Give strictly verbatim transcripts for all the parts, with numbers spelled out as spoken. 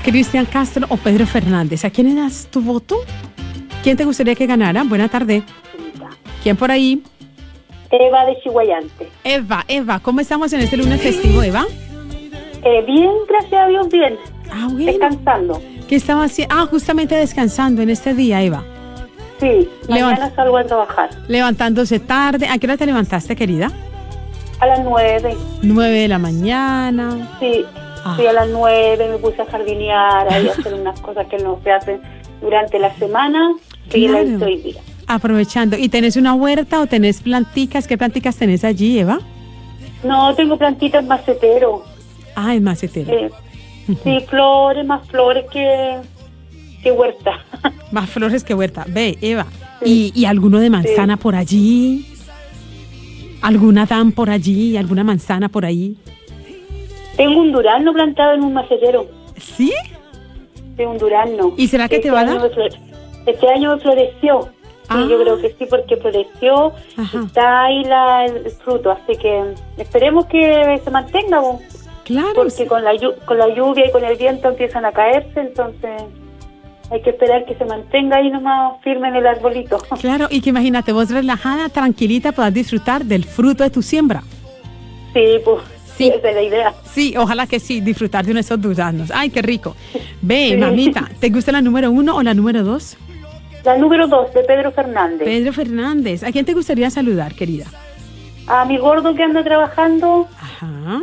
Cristian Castro o Pedro Fernández. ¿A quién le das tu voto? ¿Quién te gustaría que ganara? Buena tarde. ¿Quién por ahí? Eva de Chihuayante. Eva, Eva, ¿cómo estamos en este lunes festivo, Eva? Eh, bien, gracias a Dios, bien. Ah, bueno. Descansando. ¿Qué estaba haciendo? Ah, justamente descansando en este día, Eva. Sí, Levant- mañana salgo a trabajar. Levantándose tarde. ¿A qué hora te levantaste, querida? A las nueve. Nueve de la mañana. Sí, Ah. fui a las nueve, me puse a jardinear, a hacer unas cosas que no se hacen durante la semana. Y la Claro. hice hoy día. Aprovechando. ¿Y tenés una huerta o tenés planticas? ¿Qué planticas tenés allí, Eva? No, tengo plantitas macetero. Ah, es macetero. Eh, sí, flores, más flores que, que huerta. Más flores que huerta. Ve, Eva. ¿Y, y alguno de manzana Sí. por allí? ¿Alguna dan por allí? ¿Alguna manzana por ahí? Tengo un durazno plantado en un macetero. ¿Sí? Tengo un durazno. ¿Y será que te Este va a año dar? me flore- Este año me floreció. Sí, Ah. yo creo que sí, porque floreció. Ajá. Está ahí la, el fruto. Así que esperemos que se mantenga, bo, Claro. porque con la, llu- con la lluvia y con el viento empiezan a caerse. Entonces hay que esperar que se mantenga ahí nomás firme en el arbolito. Claro, y que imagínate, vos relajada, tranquilita, puedas disfrutar del fruto de tu siembra. Sí, pues Sí. sí, esa es la idea. Sí, ojalá que sí, disfrutar de uno de esos duraznos. Ay, qué rico. Ve, Sí. mamita, ¿te gusta la número uno o la número dos? La número dos, de Pedro Fernández. Pedro Fernández. ¿A quién te gustaría saludar, querida? A mi gordo que anda trabajando, Ajá.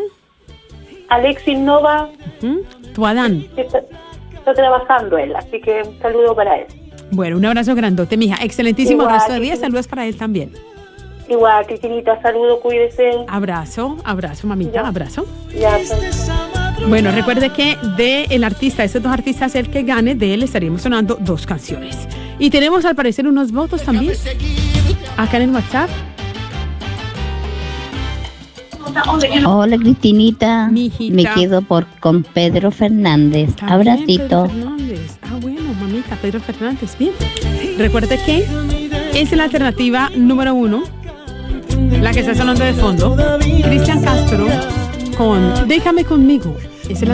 Alexis Nova, Ujú. Tu Adán. que está, está trabajando él. Así que un saludo para él. Bueno, un abrazo grandote, mija. Excelentísimo Igual, resto de día. Cristina. Saludos para él también. Igual, Cristinita, saludo, cuídese. Abrazo, abrazo, mamita, Ya. abrazo. Ya, pues. Bueno, recuerde que de el artista, estos dos artistas, el que gane, de él estaremos sonando dos canciones. Y tenemos al parecer unos votos también acá en el WhatsApp. Hola Cristinita, Mijita. me quedo por con Pedro Fernández. También Abracito. Pedro Fernández. Ah, bueno, mamita, Pedro Fernández. Bien. Recuerde que es la alternativa número uno, la que está sonando de fondo. Cristian Castro con Déjame conmigo. Esa es la